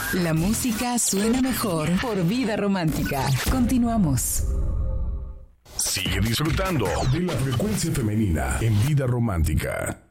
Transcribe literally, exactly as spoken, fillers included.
La música suena mejor por Vida Romántica. Continuamos. Sigue disfrutando de la frecuencia femenina en Vida Romántica.